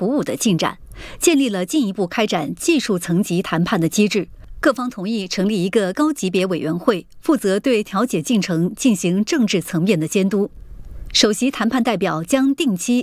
鼓舞的进展，建立了进一步开展技术层级谈判的机制。各方同意成立一个高级别委员会，负责对调解进程进行政治层面的监督。首席谈判代表将定期